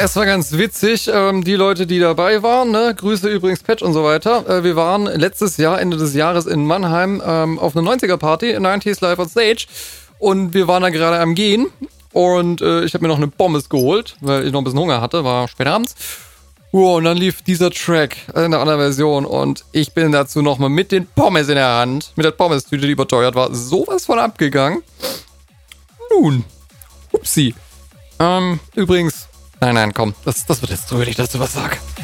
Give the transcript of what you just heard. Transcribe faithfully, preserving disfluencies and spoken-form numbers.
es war ganz witzig. Ähm, die Leute, die dabei waren, ne? Grüße übrigens, Patch und so weiter. Äh, wir waren letztes Jahr, Ende des Jahres in Mannheim ähm, auf einer neunziger-Party, neunziger Live on Stage. Und wir waren da gerade am Gehen. Und äh, ich habe mir noch eine Pommes geholt, weil ich noch ein bisschen Hunger hatte, war spät abends. Oh, und dann lief dieser Track in einer anderen Version. Und ich bin dazu nochmal mit den Pommes in der Hand, mit der Pommes-Tüte, die überteuert war, sowas von abgegangen. Nun, upsi. Ähm, übrigens, nein, nein, komm, das, das wird jetzt so, wenn ich dazu was sag.